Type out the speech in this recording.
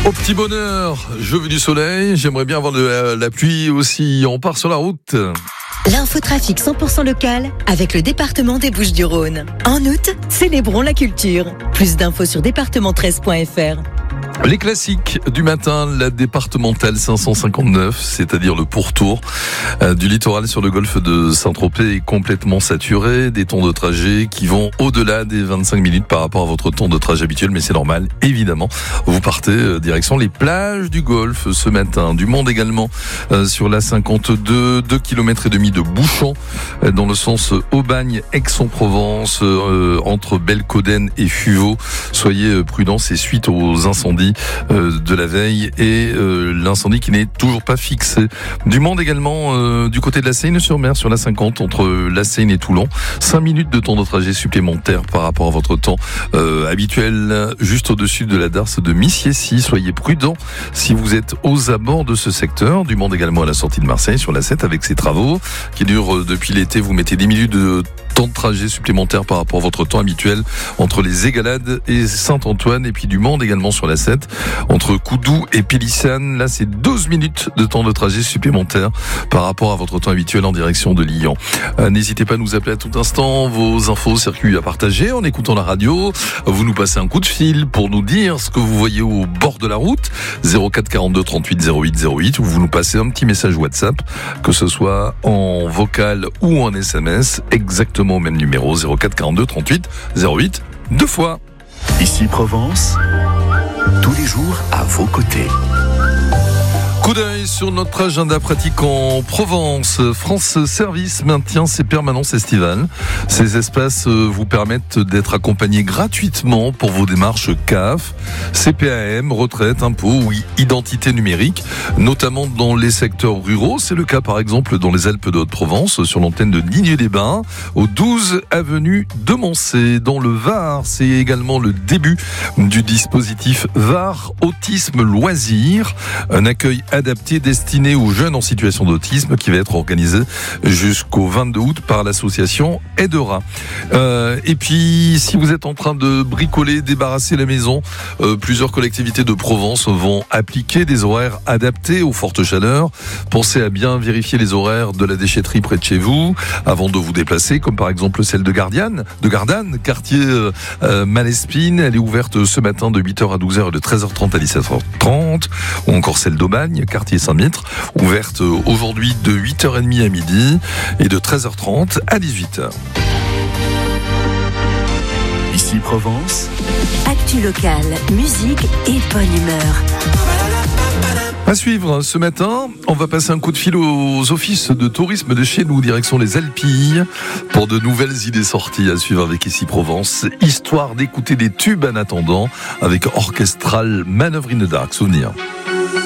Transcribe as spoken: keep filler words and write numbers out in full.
Au petit bonheur, je veux du soleil, j'aimerais bien avoir de la, la pluie aussi, on part sur la route. L'infotrafic cent pour cent local avec le département des Bouches-du-Rhône. En août, célébrons la culture. Plus d'infos sur département treize point f r. Les classiques du matin, la départementale cinq cent cinquante-neuf, c'est-à-dire le pourtour euh, du littoral sur le golfe de Saint-Tropez est complètement saturé, des temps de trajet qui vont au-delà des vingt-cinq minutes par rapport à votre temps de trajet habituel, mais c'est normal, évidemment. Vous partez euh, direction les plages du golfe ce matin. Du monde également euh, sur la cinquante-deux, deux kilomètres et demi de bouchons euh, dans le sens Aubagne-Aix-en-Provence, euh, entre Belcoden et Fuveau. Soyez euh, prudents, c'est suite aux incendies de la veille et euh, l'incendie qui n'est toujours pas fixé. Du monde également euh, du côté de la Seine-sur-Mer sur la cinquante entre la Seine et Toulon. cinq minutes de temps de trajet supplémentaire par rapport à votre temps euh, habituel juste au-dessus de la darse de Missiessy. Soyez prudents si vous êtes aux abords de ce secteur. Du monde également à la sortie de Marseille sur la sept avec ses travaux qui durent depuis l'été. Vous mettez dix minutes de temps de trajet supplémentaire par rapport à votre temps habituel entre les Égalades et Saint-Antoine, et puis du monde également sur la sept entre Coudou et Pélissane. Là, c'est douze minutes de temps de trajet supplémentaire par rapport à votre temps habituel en direction de Lyon. Euh, n'hésitez pas à nous appeler à tout instant. Vos infos circuits à partager en écoutant la radio. Vous nous passez un coup de fil pour nous dire ce que vous voyez au bord de la route. zéro quatre quarante-deux trente-huit zéro huit zéro huit, ou vous nous passez un petit message WhatsApp, que ce soit en vocal ou en S M S, exactement au même numéro, zéro quatre quarante-deux trente-huit zéro huit, deux fois. Ici Provence, tous les jours à vos côtés. Coup d'œil sur notre agenda pratique en Provence. France Service maintient ses permanences estivales. Ces espaces vous permettent d'être accompagnés gratuitement pour vos démarches C A F, C P A M, retraite, impôts ou identité numérique, notamment dans les secteurs ruraux. C'est le cas par exemple dans les Alpes de Haute-Provence, sur l'antenne de Digne-les-Bains, au douze avenue de Moncey. Dans le Var, c'est également le début du dispositif Var Autisme Loisirs, un accueil adapté destiné aux jeunes en situation d'autisme qui va être organisé jusqu'au vingt-deux août par l'association Aidera. Euh, et puis, si vous êtes en train de bricoler, débarrasser la maison, euh, plusieurs collectivités de Provence vont appliquer des horaires adaptés aux fortes chaleurs. Pensez à bien vérifier les horaires de la déchetterie près de chez vous avant de vous déplacer, comme par exemple celle de Gardiane, de Gardanne, quartier euh, euh, Malespine. Elle est ouverte ce matin de huit heures à douze heures et de treize heures trente à dix-sept heures trente. Ou encore celle d'Aubagne, quartier Saint-Mitre, ouverte aujourd'hui de huit heures trente à midi et de treize heures trente à dix-huit heures. Ici Provence, Actu locale, musique et bonne humeur. À suivre ce matin, on va passer un coup de fil aux offices de tourisme de chez nous, direction les Alpilles, pour de nouvelles idées sorties à suivre avec Ici Provence, histoire d'écouter des tubes en attendant, avec Orchestral Manœuvre in the Dark. Souvenir.